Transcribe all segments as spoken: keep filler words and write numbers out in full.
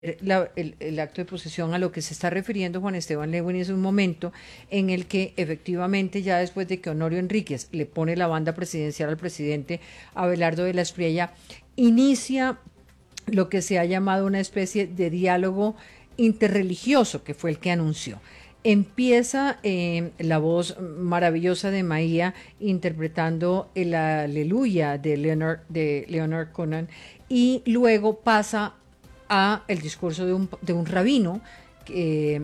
La, el, el acto de posesión a lo que se está refiriendo Juan Esteban Lewin es un momento en el que efectivamente ya después de que Honorio Enríquez le pone la banda presidencial al presidente Abelardo de la Espriella, inicia lo que se ha llamado una especie de diálogo interreligioso, que fue el que anunció. Empieza eh, la voz maravillosa de Maía interpretando el Aleluya de Leonard, de Leonard Cohen, y luego pasa a el discurso de un, de un rabino eh,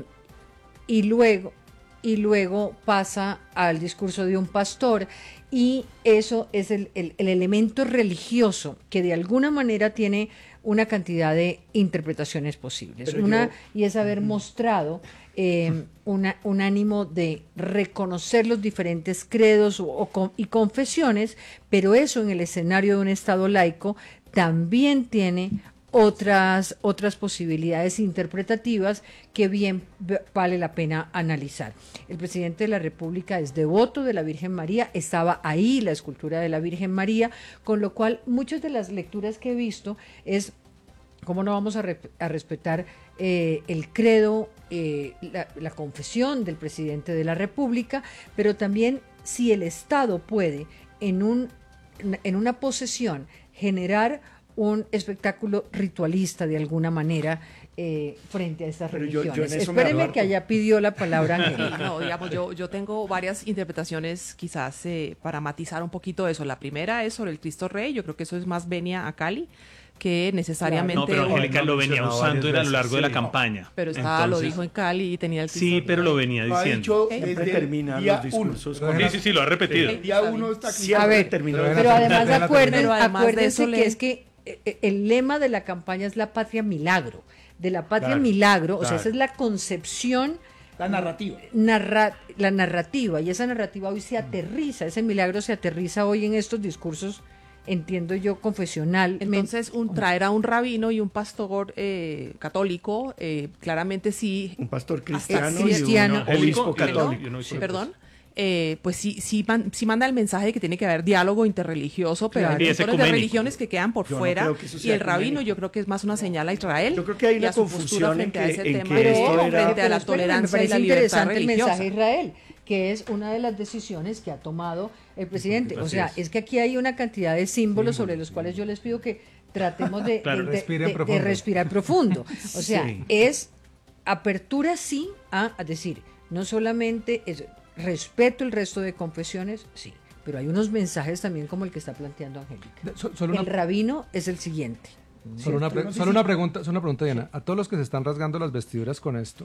y luego y luego pasa al discurso de un pastor, y eso es el, el, el elemento religioso que de alguna manera tiene una cantidad de interpretaciones posibles. Pero una yo, y es haber uh-huh. mostrado eh, una, un ánimo de reconocer los diferentes credos o, o, y confesiones, pero eso en el escenario de un Estado laico también tiene otras otras posibilidades interpretativas que bien vale la pena analizar. El presidente de la República es devoto de la Virgen María, estaba ahí la escultura de la Virgen María, con lo cual muchas de las lecturas que he visto es cómo no vamos a, re, a respetar eh, el credo, eh, la, la confesión del presidente de la República, pero también si el Estado puede en un en una posesión generar un espectáculo ritualista de alguna manera eh, frente a estas Pero religiones. Yo, yo Espéreme que allá pidió la palabra Angélica. No, digamos, yo, yo tengo varias interpretaciones quizás eh, para matizar un poquito eso. La primera es sobre el Cristo Rey, yo creo que eso es más venia a Cali que necesariamente... No, pero Angélica lo venía usando a lo largo de la campaña. Pero estaba, Entonces, lo dijo en Cali y tenía el Cristo Sí, Rey. pero lo venía diciendo. Okay. Siempre termina los discursos. Con... Sí, sí, sí, lo ha repetido. El día uno está aquí. A ver, terminó pero, pero además acuérdense, acuérdense que le... es que el lema de la campaña es la patria milagro, de la patria claro, milagro, claro. O sea, esa es la concepción, la narrativa, narra, la narrativa, y esa narrativa hoy se aterriza, ese milagro se aterriza hoy en estos discursos, entiendo yo, confesional. Entonces, un, traer a un rabino y un pastor eh, católico, eh, claramente sí. Un pastor cristiano, cristiano y un obispo católico. ¿no? Sí, perdón. Eh, pues sí, sí, man, sí manda el mensaje de que tiene que haber diálogo interreligioso, pero claro, hay sectores de religiones que quedan por yo fuera, no y el rabino yo creo que es más una señal a Israel. Yo creo que hay una confusión frente en que, a ese en tema, que pero esto frente era, a la tolerancia y la libertad religiosa. El mensaje a Israel, que es una de las decisiones que ha tomado el presidente. O sea, es que aquí hay una cantidad de símbolos sí, sobre los cuales yo les pido que tratemos de, claro, de, de, de, de respirar profundo. O sea, sí. es apertura sí a, a decir, no solamente es... Respeto el resto de confesiones, sí, pero hay unos mensajes también como el que está planteando Angélica. So, solo una, el rabino es el siguiente. Solo, una, pre, solo una pregunta, solo una pregunta, Diana. A todos los que se están rasgando las vestiduras con esto,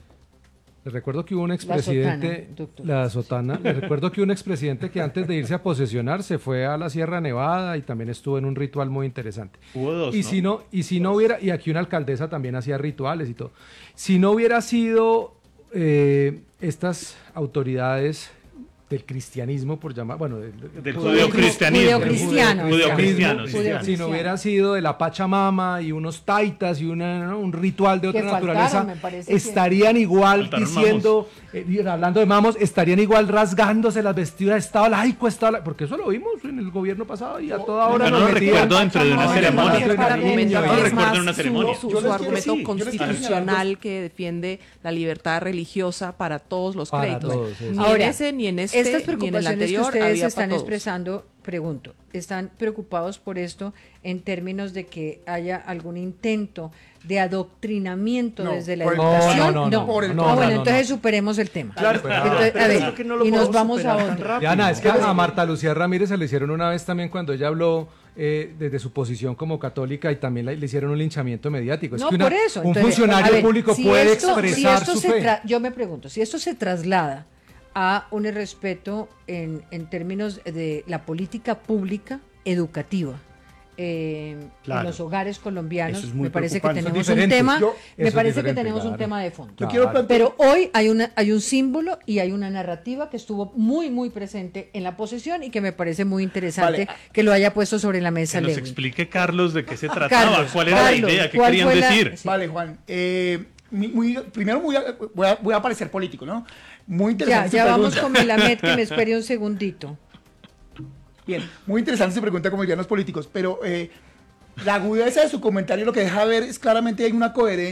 les recuerdo que hubo un expresidente, la sotana, la sotana les recuerdo que hubo un expresidente que antes de irse a posesionar se fue a la Sierra Nevada y también estuvo en un ritual muy interesante. Hubo dos, y ¿no? si no, y si no hubiera, y aquí una alcaldesa también hacía rituales y todo. Si no hubiera sido eh, estas autoridades del cristianismo, por llamar, bueno, del, del judeocristianismo, judeocristiano, judeocristiano, si no hubiera sido de la Pachamama y unos taitas y una, ¿no? un ritual de otra que naturaleza, faltaron, estarían que... igual faltaron diciendo, eh, hablando de mamos, estarían igual rasgándose las vestiduras, estado laico, estado laico, porque eso lo vimos en el gobierno pasado y a toda hora no, no, no recuerdo dentro de una ceremonia, no recuerdo en una ceremonia, su, su, su argumento sí, constitucional que defiende la libertad religiosa para todos los para créditos, todos, ni Ahora, en ese ni en este estas preocupaciones anterior, que ustedes están expresando, pregunto, ¿están preocupados por esto en términos de que haya algún intento de adoctrinamiento no, desde la educación? No, no, no. no, no, no, no ah, bueno, no, entonces no. superemos el tema. Claro, entonces, pero, a ver, que no y nos vamos a otro. Diana, es que a Marta Lucía Ramírez se le hicieron una vez también cuando ella habló eh, desde su posición como católica y también le, le hicieron un linchamiento mediático. Es no, que una, por eso. un Entonces, funcionario ver, público si puede esto, expresar si esto su se fe. Tra- yo me pregunto, si esto se traslada a un irrespeto en, en términos de la política pública educativa eh, claro. en los hogares colombianos, me parece que tenemos un tema, yo, me parece que tenemos claro. un tema de fondo. Yo quiero plantear... Pero hoy hay una hay un símbolo y hay una narrativa que estuvo muy muy presente en la posesión y que me parece muy interesante vale. que lo haya puesto sobre la mesa. Que nos Lewin. explique Carlos de qué se trataba, Carlos, cuál era Carlos, la idea, qué ¿cuál querían fue la... decir. Sí. Vale, Juan. Eh, muy, primero voy a, voy, a, voy a parecer político, ¿no? Muy interesante. Ya, ya vamos con Melamed, que me espere un segundito. Bien, muy interesante su pregunta como dirían los políticos, pero eh, La agudeza de su comentario lo que deja ver es claramente hay una coherencia